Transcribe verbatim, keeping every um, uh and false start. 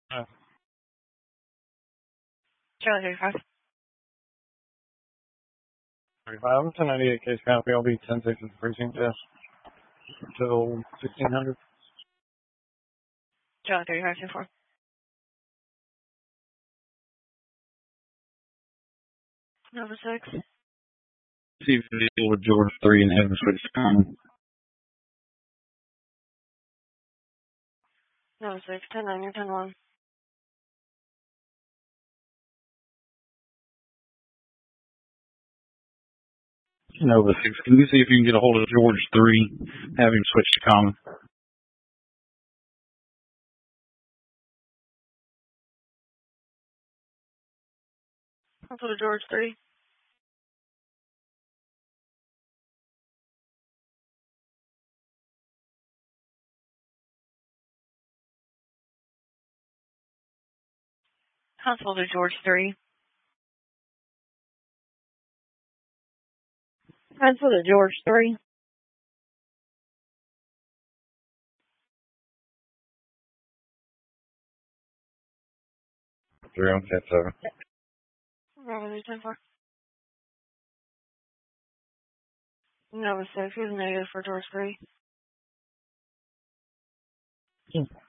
Uh, Charlie thirty-five. thirty-five, ten ninety-eight case copy. I'll be ten six at the precinct desk until sixteen hundred. Charlie thirty-five, ten four. Nova six. See if you deal with George three and have him switch to common. Nova six, ten nine or ten one. Nova six. Can you see if you can get a hold of George three, have him switch to common? Cancel to George three. Cancel to George three. Cancel to George three. three on ten seven. Bravo ten four. Nova six. Here's a negative for George three. Yeah.